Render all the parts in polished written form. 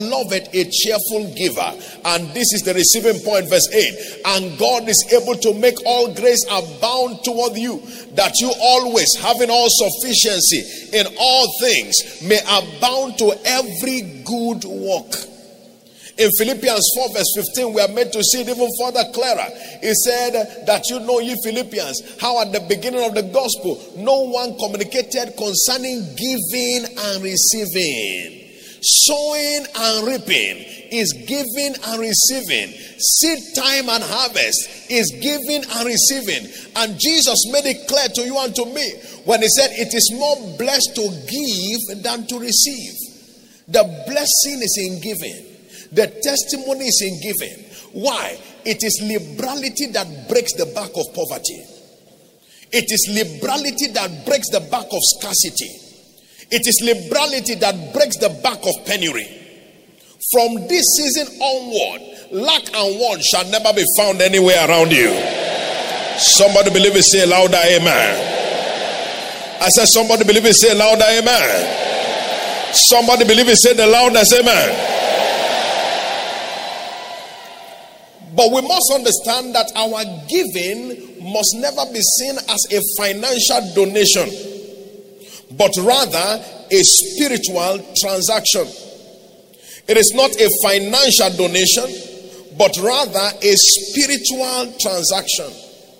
loveth a cheerful giver. And this is the receiving point, verse 8. And God is able to make all grace abound toward you, that you always, having all sufficiency in all things, may abound to every good work. In Philippians 4 verse 15, we are meant to see it even further clearer. He said that you know, ye Philippians, how at the beginning of the gospel, no one communicated concerning giving and receiving. Sowing and reaping is giving and receiving. Seed time and harvest is giving and receiving. And Jesus made it clear to you and to me when he said it is more blessed to give than to receive. The blessing is in giving. The testimony is in giving. Why? It is liberality that breaks the back of poverty. It is liberality that breaks the back of scarcity. It is liberality that breaks the back of penury. From this season onward, lack and want shall never be found anywhere around you. Somebody believe it, say louder, amen. I said somebody believe it, say louder, amen. Somebody believe it, say the loudest, amen. But we must understand that our giving must never be seen as a financial donation, but rather a spiritual transaction. It is not a financial donation, but rather a spiritual transaction.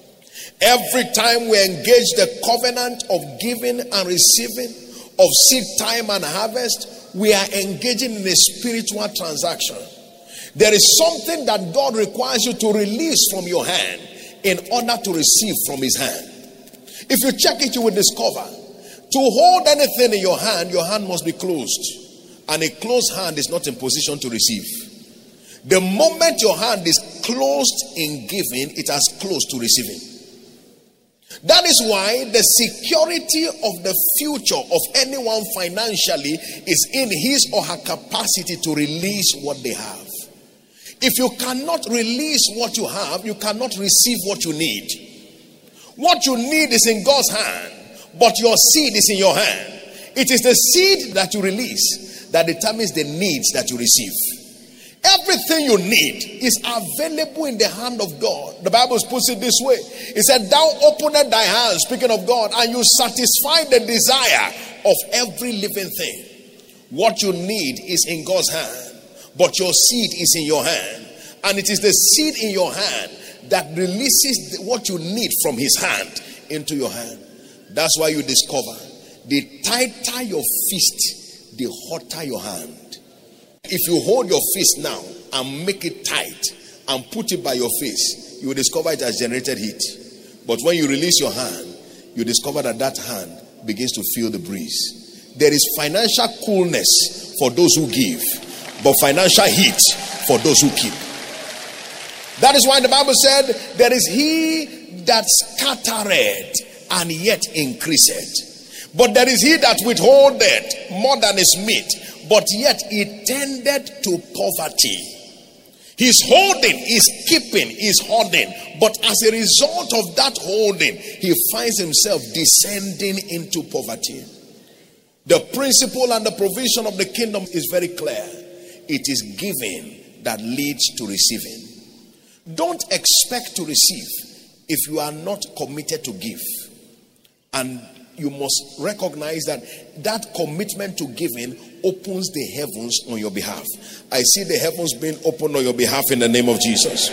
Every time we engage the covenant of giving and receiving, of seed time and harvest, we are engaging in a spiritual transaction. There is something that God requires you to release from your hand in order to receive from his hand. If you check it, you will discover to hold anything in your hand must be closed. And a closed hand is not in position to receive. The moment your hand is closed in giving, it has closed to receiving. That is why the security of the future of anyone financially is in his or her capacity to release what they have. If you cannot release what you have, you cannot receive what you need. What you need is in God's hand, but your seed is in your hand. It is the seed that you release that determines the needs that you receive. Everything you need is available in the hand of God. The Bible puts it this way. It said, thou openest thy hand, speaking of God, and you satisfy the desire of every living thing. What you need is in God's hand, but your seed is in your hand. And it is the seed in your hand that releases what you need from his hand into your hand. That's why you discover the tighter your fist, the hotter your hand. If you hold your fist now and make it tight and put it by your face, you will discover it has generated heat. But when you release your hand, you discover that that hand begins to feel the breeze. There is financial coolness for those who give, but financial heat for those who keep. That is why the Bible said, there is he that scattereth and yet increaseth. But there is he that withholdeth more than is meet, but yet he tended to poverty. He's holding, he's keeping, he's hoarding. But as a result of that holding, he finds himself descending into poverty. The principle and the provision of the kingdom is very clear. It is giving that leads to receiving. Don't expect to receive if you are not committed to give. And you must recognize that that commitment to giving opens the heavens on your behalf. I see the heavens being opened on your behalf in the name of Jesus.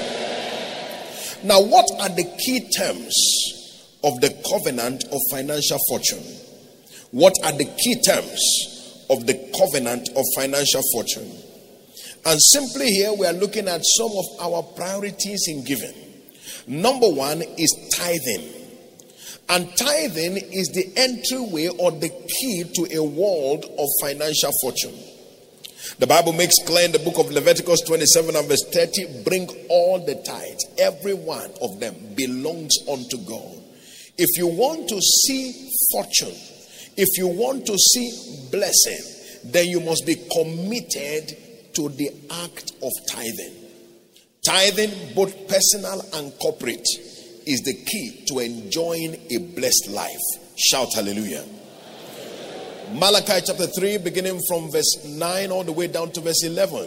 Now, what are the key terms of the covenant of financial fortune? What are the key terms of the covenant of financial fortune? And simply here we are looking at some of our priorities in giving. Number one is tithing. And tithing is the entryway or the key to a world of financial fortune. The Bible makes clear in the book of Leviticus 27 and verse 30, bring all the tithes. Every one of them belongs unto God. If you want to see fortune, if you want to see blessing, then you must be committed to the act of tithing. Tithing, both personal and corporate, is the key to enjoying a blessed life. Shout hallelujah. Malachi chapter 3, beginning from verse 9 all the way down to verse 11.